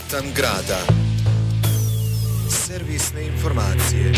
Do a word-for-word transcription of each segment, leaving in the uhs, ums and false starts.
ritam grada. Servisne informacije.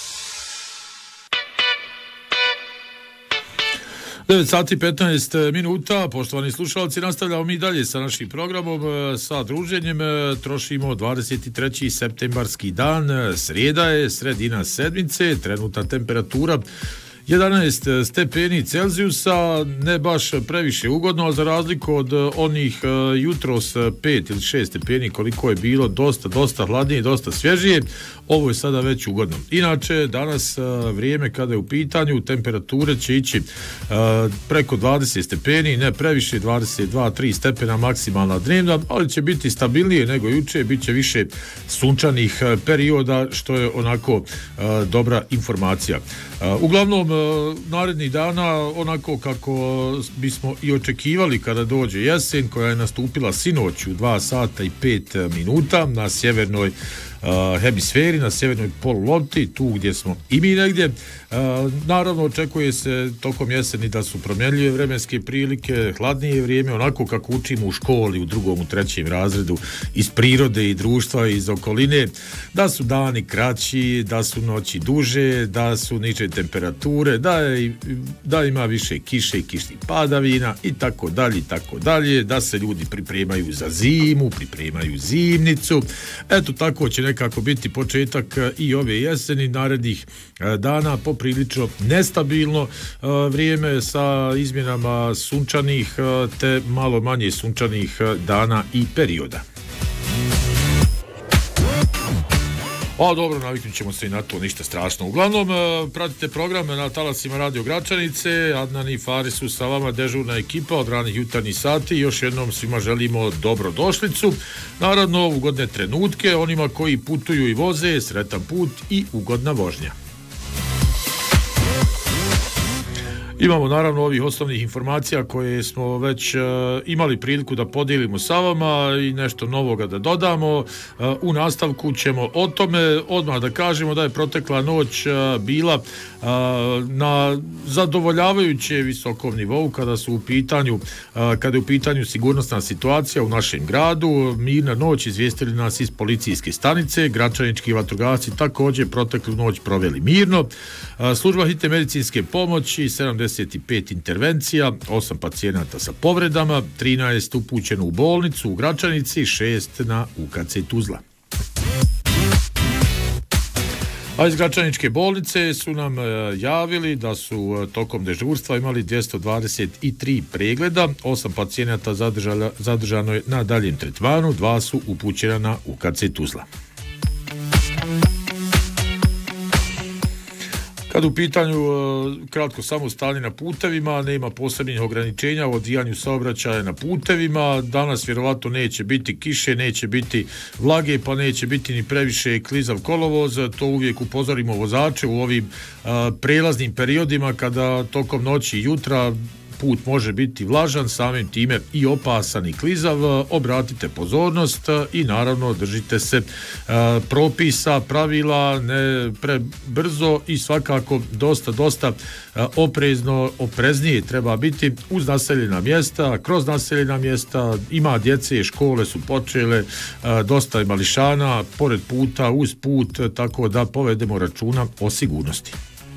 devet sati i petnaest minuta, poštovani slušalci, nastavljamo mi dalje sa našim programom, sa druženjem. Trošimo dvadeset treći septembarski dan, srijeda je, sredina sedmice, trenutna temperatura jedanaest stepeni Celzijusa, ne baš previše ugodno, za razliku od onih jutros pet ili šest stepeni koliko je bilo, dosta, dosta hladnije, dosta svježije. Ovo je sada već ugodno. Inače, danas vrijeme kada je u pitanju, temperature će ići preko dvadeset stepeni, ne previše, dvadeset dva tri stepena maksimalna dnevna, ali će biti stabilnije nego juče, bit će više sunčanih perioda, što je onako dobra informacija. Uglavnom, narednih dana, onako kako bismo i očekivali kada dođe jesen, koja je nastupila sinoć u dva sata i pet minuta na sjevernoj Uh, hemisferi, na sjevernoj polulopti, tu gdje smo i mi negdje. Uh, naravno, očekuje se tokom jeseni da su promjenljive vremenske prilike, hladnije vrijeme, onako kako učimo u školi, u drugom, u trećem razredu, iz prirode i društva, iz okoline, da su dani kraći, da su noći duže, da su niže temperature, da, je, da ima više kiše i kišnih padavina i tako dalje, i tako dalje, da se ljudi pripremaju za zimu, pripremaju zimnicu. Eto, tako će nekako biti početak i ove jeseni, narednih dana poprilično nestabilno vrijeme sa izmjenama sunčanih te malo manje sunčanih dana i perioda. A dobro, naviknut ćemo se i na to, ništa strašno. Uglavnom, pratite program na talasima Radio Gračanice, Adnan i Faris su sa vama, dežurna ekipa od ranih jutarnjih sati. Još jednom svima želimo dobrodošlicu. Naravno, ugodne trenutke, onima koji putuju i voze, sretan put i ugodna vožnja. Imamo naravno ovih osnovnih informacija koje smo već uh, imali priliku da podijelimo sa vama i nešto novoga da dodamo. Uh, u nastavku ćemo o tome odmah da kažemo da je protekla noć uh, bila uh, na zadovoljavajuće visokom nivou kada su u pitanju uh, kada je u pitanju sigurnosna situacija u našem gradu. Mirna noć, izvijestili nas iz policijske stanice. Gračanički vatrogasci također proteklu noć proveli mirno. Uh, služba hitne medicinske pomoći, sedamdeset pet intervencija, osam pacijenata sa povredama, trinaest upućeno u bolnicu u Gračanici, šest na U K C Tuzla. A iz Gračaničke bolnice su nam javili da su tokom dežurstva imali dvjesto dvadeset tri pregleda, osam pacijenata zadržala, zadržano je na daljem tretmanu, dva su upućena na U K C Tuzla. Kad u pitanju kratko samo stanje na putevima, nema posebnih ograničenja u odvijanju saobraćaja na putevima. Danas vjerovatno neće biti kiše, neće biti vlage, pa neće biti ni previše klizav kolovoz. To uvijek upozorimo vozače u ovim a, prelaznim periodima kada tokom noći i jutra put može biti vlažan, samim time i opasan i klizav. Obratite pozornost i naravno držite se uh, propisa, pravila, ne prebrzo i svakako dosta, dosta uh, oprezno, opreznije treba biti uz naseljena mjesta, kroz naseljena mjesta. Ima djece, škole su počele, uh, dosta je mališana, pored puta, uz put, tako da povedemo računa o sigurnosti.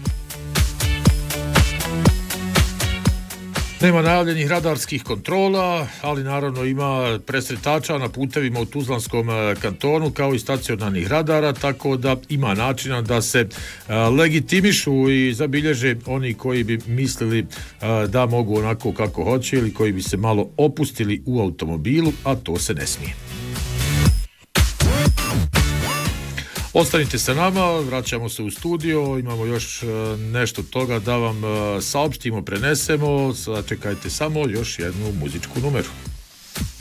Nema najavljenih radarskih kontrola, ali naravno ima presretača na putevima u Tuzlanskom kantonu kao i stacionarnih radara, tako da ima načina da se legitimišu i zabilježe oni koji bi mislili da mogu onako kako hoće ili koji bi se malo opustili u automobilu, a to se ne smije. Ostanite sa nama, vraćamo se u studio, imamo još nešto toga da vam saopštimo, prenesemo, sačekajte samo još jednu muzičku numeru.